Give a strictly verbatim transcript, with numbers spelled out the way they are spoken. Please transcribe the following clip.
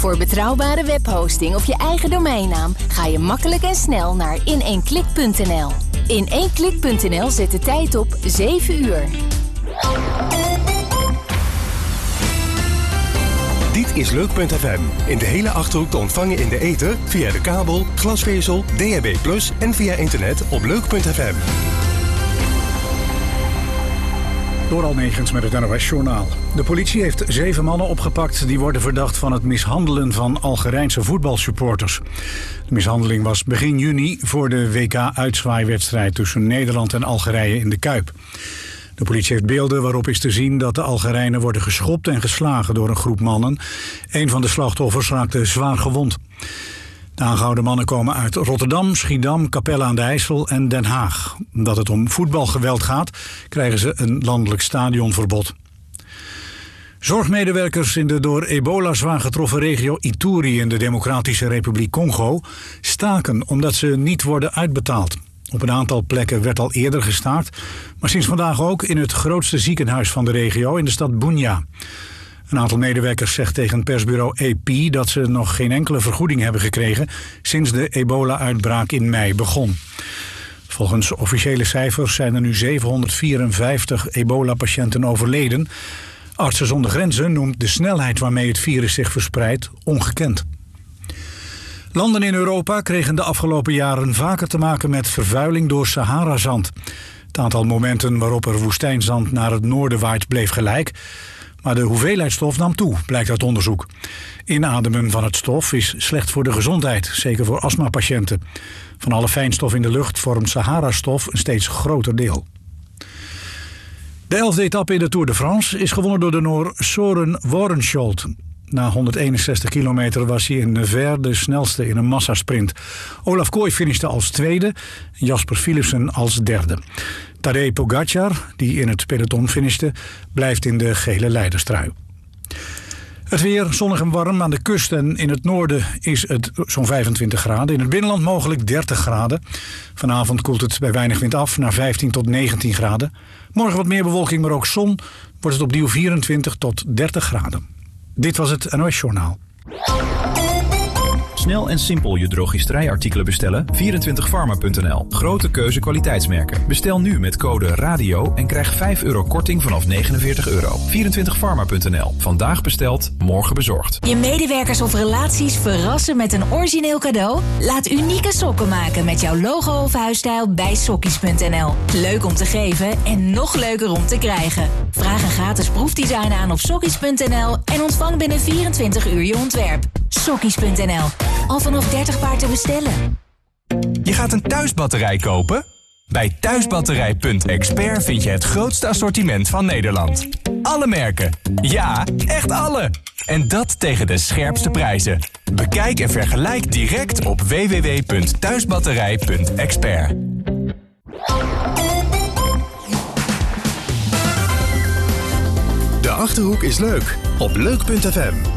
Voor betrouwbare webhosting of je eigen domeinnaam ga je makkelijk en snel naar in één klik punt n l. in één klik punt n l zet de tijd op zeven uur. Dit is Leuk punt f m. In de hele Achterhoek te ontvangen in de ether, via de kabel, glasvezel, D A B plus en via internet op leuk punt f m. Door Almegens met het N O S-journaal. De politie heeft zeven mannen opgepakt die worden verdacht van het mishandelen van Algerijnse voetbalsupporters. De mishandeling was begin juni voor de W K-uitzwaaiwedstrijd tussen Nederland en Algerije in de Kuip. De politie heeft beelden waarop is te zien dat de Algerijnen worden geschopt en geslagen door een groep mannen. Een van de slachtoffers raakte zwaar gewond. De aangehouden mannen komen uit Rotterdam, Schiedam, Capelle aan de IJssel en Den Haag. Omdat het om voetbalgeweld gaat, krijgen ze een landelijk stadionverbod. Zorgmedewerkers in de door ebola zwaar getroffen regio Ituri in de Democratische Republiek Congo staken omdat ze niet worden uitbetaald. Op een aantal plekken werd al eerder gestaakt, maar sinds vandaag ook in het grootste ziekenhuis van de regio in de stad Bunia. Een aantal medewerkers zegt tegen persbureau A P dat ze nog geen enkele vergoeding hebben gekregen sinds de ebola-uitbraak in mei begon. Volgens officiële cijfers zijn er nu zevenhonderdvierenvijftig ebola-patiënten overleden. Artsen zonder Grenzen noemt de snelheid waarmee het virus zich verspreidt ongekend. Landen in Europa kregen de afgelopen jaren vaker te maken met vervuiling door Sahara-zand. Het aantal momenten waarop er woestijnzand naar het noorden waait bleef gelijk, maar de hoeveelheid stof nam toe, blijkt uit onderzoek. Inademen van het stof is slecht voor de gezondheid, zeker voor astmapatiënten. Van alle fijnstof in de lucht vormt Sahara-stof een steeds groter deel. De elfde etappe in de Tour de France is gewonnen door de Noor Søren Warensholt. Na honderdeenenzestig kilometer was hij in Nevers de snelste in een massasprint. Olaf Kooi finishte als tweede, Jasper Philipsen als derde. Tadej Pogacar, die in het peloton finishte, blijft in de gele leiderstrui. Het weer zonnig en warm. Aan de kust en in het noorden is het zo'n vijfentwintig graden. In het binnenland mogelijk dertig graden. Vanavond koelt het bij weinig wind af naar vijftien tot negentien graden. Morgen wat meer bewolking, maar ook zon. Wordt het opnieuw vierentwintig tot dertig graden. Dit was het N O S-journaal. Snel en simpel je drogisterijartikelen bestellen? vierentwintig pharma punt n l. Grote keuze kwaliteitsmerken. Bestel nu met code RADIO en krijg vijf euro korting vanaf negenenveertig euro. vierentwintig pharma punt n l. Vandaag besteld, morgen bezorgd. Je medewerkers of relaties verrassen met een origineel cadeau? Laat unieke sokken maken met jouw logo of huisstijl bij sokkies punt n l. Leuk om te geven en nog leuker om te krijgen. Vraag een gratis proefdesign aan op sokkies punt n l en ontvang binnen vierentwintig uur je ontwerp. sokkies punt n l. Al vanaf dertig paar te bestellen. Je gaat een thuisbatterij kopen? Bij thuisbatterij punt expert vind je het grootste assortiment van Nederland. Alle merken. Ja, echt alle. En dat tegen de scherpste prijzen. Bekijk en vergelijk direct op w w w punt thuisbatterij punt expert. De Achterhoek is leuk op leuk punt f m.